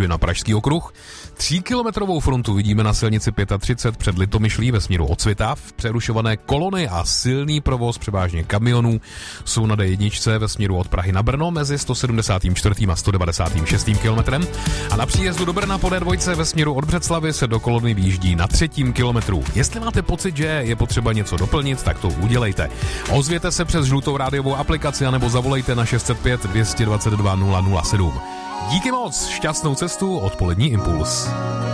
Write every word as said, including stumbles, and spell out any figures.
na Pražský okruh. Tříkilometrovou frontu vidíme na silnici třicet pět před Litomyšlí ve směru od Svitav. Přerušované kolony a silný provoz převážně kamionů jsou na D jedna ve směru od Prahy na Brno mezi sto sedmdesát čtyři a sto devadesát šest kilometrem. A na příjezdu do Brna po D dva ve směru od Břeclavy se do kolony výjíždí na třetím kilometru. Jestli máte pocit, že je potřeba něco doplnit, tak to udělejte. Ozvěte se přes žlutou rádiovou aplikaci anebo zavolejte na šest set pět dvě dvacet dva nula nula sedm. Díky moc, šťastnou cestu, odpolední impuls.